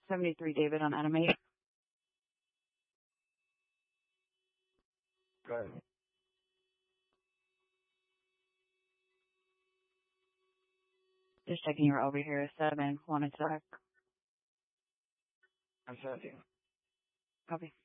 73 David on Animate. Go ahead. Just checking you're over here. 7, 1 attack. I'm 17. Copy.